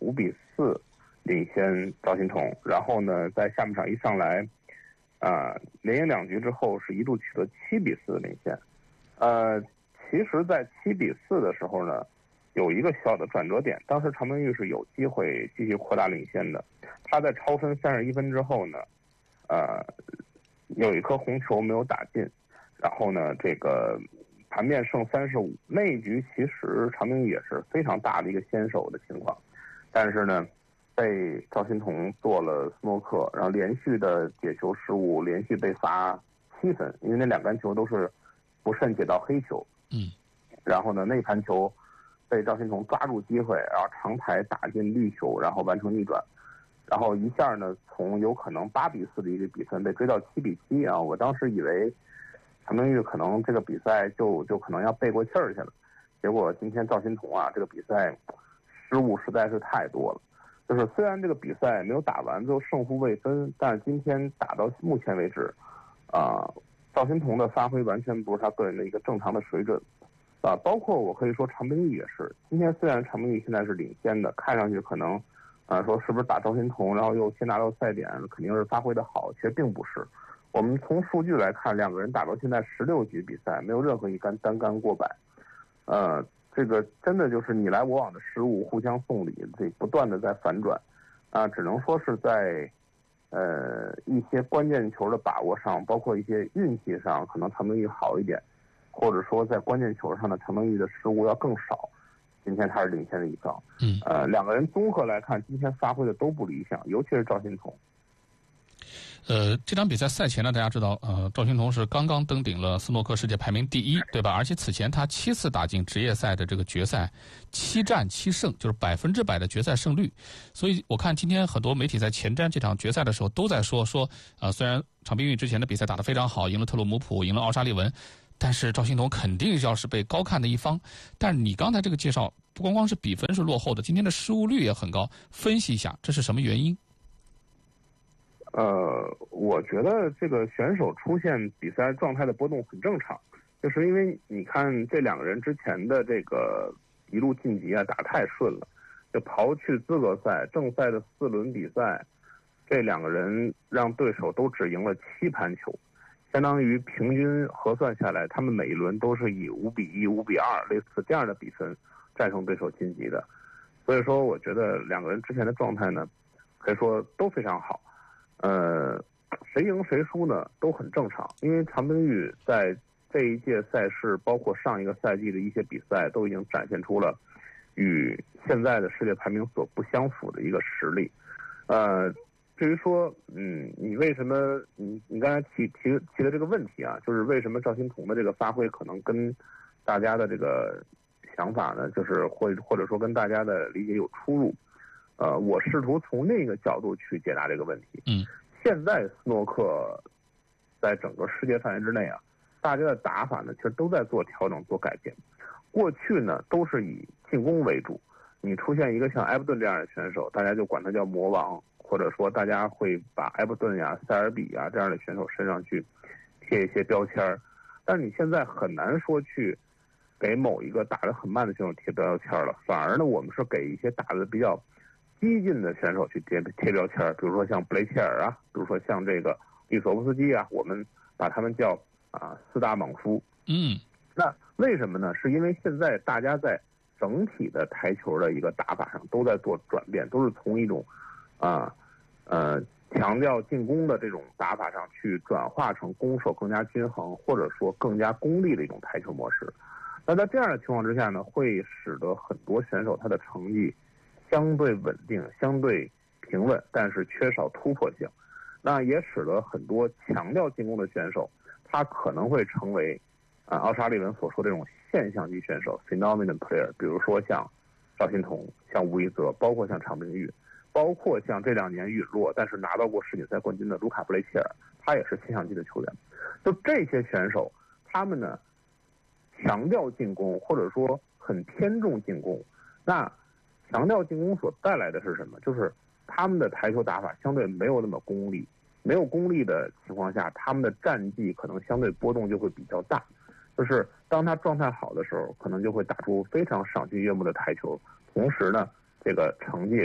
5-4领先赵心童，然后呢在下半场一上来连赢2局之后是一度取得7-4领先。其实在7-4的时候呢有一个小的转折点，当时常冰玉是有机会继续扩大领先的。他在超分31分之后呢有一颗红球没有打进，然后呢这个盘面剩35，那一局其实常冰玉也是非常大的一个先手的情况，但是呢被赵心童做了斯诺克，然后连续的解球失误，连续被罚7分，因为那2杆球都是不慎解到黑球。然后呢那盘球被赵心童抓住机会，然后长台打进绿球，然后完成逆转，然后一下呢从有可能8-4的一个比分被追到7-7啊！我当时以为常冰玉可能这个比赛就可能要背过气儿去了，结果今天赵心童这个比赛失误实在是太多了。就是虽然这个比赛没有打完，最后胜负未分，但是今天打到目前为止赵心童的发挥完全不是他个人的一个正常的水准包括我可以说常冰玉也是，今天虽然常冰玉现在是领先的，看上去可能说是不是打赵心童然后又先拿到赛点肯定是发挥的好，其实并不是。我们从数据来看，2个人打到现在16局比赛没有任何一杆单杆过百，这个真的就是你来我往的失误互相送礼，这不断的在反转只能说是在一些关键球的把握上，包括一些运气上可能常冰玉好一点，或者说在关键球上的常冰玉的失误要更少，今天他是领先的一方。2个人综合来看今天发挥的都不理想，尤其是赵心童。 这场比赛赛前呢，大家知道，赵心童是刚刚登顶了斯诺克世界排名第1，对吧？而且此前他7次打进职业赛的这个决赛，7战7胜，就是100%的决赛胜率。所以我看今天很多媒体在前瞻这场决赛的时候都在说，虽然常冰玉之前的比赛打得非常好，赢了特鲁姆普，赢了奥沙利文，但是赵心童肯定要是被高看的一方。但是你刚才这个介绍，不光光是比分是落后的，今天的失误率也很高，分析一下这是什么原因？ 我觉得这个选手出现比赛状态的波动很正常，就是因为你看这2个人之前的这个一路晋级打太顺了，就刨去资格赛正赛的4轮比赛，这2个人让对手都只赢了7盘球，相当于平均核算下来他们每一轮都是以5-1、5-2类似这样的比分战胜对手晋级的。所以说我觉得2个人之前的状态呢可以说都非常好，谁赢谁输呢都很正常，因为常冰玉在这一届赛事包括上一个赛季的一些比赛都已经展现出了与现在的世界排名所不相符的一个实力。至于说你为什么你刚才提的这个问题就是为什么赵心童的这个发挥可能跟大家的这个想法呢就是或者说跟大家的理解有出入，我试图从那个角度去解答这个问题。现在斯诺克在整个世界范围之内大家的打法呢其实都在做调整做改变。过去呢都是以进攻为主，你出现一个像埃弗顿这样的选手，大家就管他叫魔王，或者说大家会把埃弗顿塞尔比这样的选手身上去贴一些标签，但是你现在很难说去给某一个打得很慢的选手贴标签了，反而呢我们是给一些打得比较激进的选手去贴标签，比如说像布雷切尔比如说像这个利索夫斯基我们把他们叫4大莽夫。那为什么呢？是因为现在大家在整体的台球的一个打法上都在做转变，都是从一种强调进攻的这种打法上去转化成攻守更加均衡或者说更加功利的一种台球模式。那在这样的情况之下呢，会使得很多选手他的成绩相对稳定相对平稳，但是缺少突破性。那也使得很多强调进攻的选手他可能会成为奥沙利文所说的这种现象级选手 phenomenon player， 比如说像赵心童像吴一泽，包括像常冰玉，包括像这2年陨落但是拿到过世锦赛冠军的卢卡布雷切尔，他也是现象级的球员。就这些选手他们呢强调进攻或者说很偏重进攻，那强调进攻所带来的是什么？就是他们的台球打法相对没有那么功利，没有功利的情况下他们的战绩可能相对波动就会比较大，就是当他状态好的时候可能就会打出非常赏心悦目的台球，同时呢这个成绩